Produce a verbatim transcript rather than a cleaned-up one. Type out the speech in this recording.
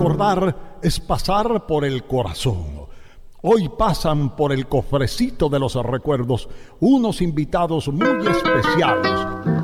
recordar es pasar por el corazón. Hoy pasan por el cofrecito de los recuerdos unos invitados muy especiales.